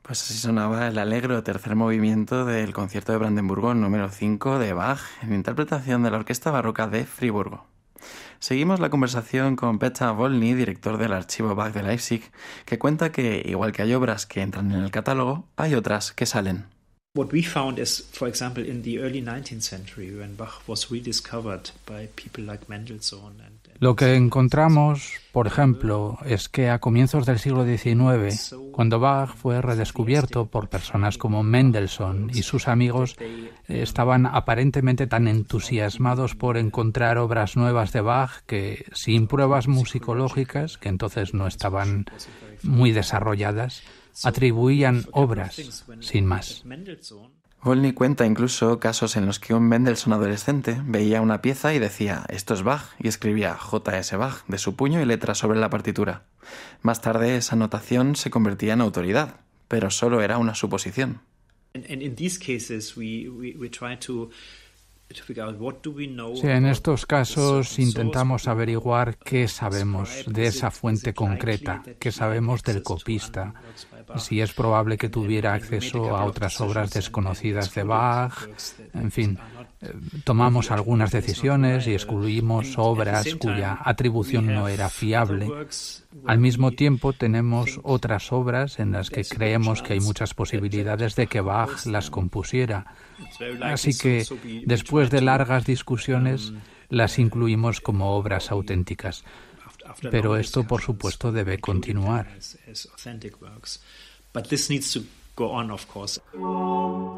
Pues así sonaba el alegro tercer movimiento del concierto de Brandenburgo número 5 de Bach, en interpretación de la Orquesta Barroca de Friburgo. Seguimos la conversación con Peter Wolny, director del Archivo Bach de Leipzig, que cuenta que, igual que hay obras que entran en el catálogo, hay otras que salen. What we found is, for example, in the early 19th century, when Bach was rediscovered by people like Mendelssohn. Lo que encontramos, por ejemplo, es que a comienzos del siglo XIX, cuando Bach fue redescubierto por personas como Mendelssohn y sus amigos, estaban aparentemente tan entusiasmados por encontrar obras nuevas de Bach que, sin pruebas musicológicas, que entonces no estaban muy desarrolladas, atribuían obras sin más. Wolny cuenta incluso casos en los que un Mendelssohn adolescente veía una pieza y decía «esto es Bach» y escribía J.S. Bach de su puño y letra sobre la partitura. Más tarde esa anotación se convertía en autoridad, pero solo era una suposición. Sí, en estos casos intentamos averiguar qué sabemos de esa fuente concreta, qué sabemos del copista, si es probable que tuviera acceso a otras obras desconocidas de Bach, en fin, tomamos algunas decisiones y excluimos obras cuya atribución no era fiable. Al mismo tiempo tenemos otras obras en las que creemos que hay muchas posibilidades de que Bach las compusiera. Así que, después de largas discusiones, las incluimos como obras auténticas. Pero esto, por supuesto, debe continuar.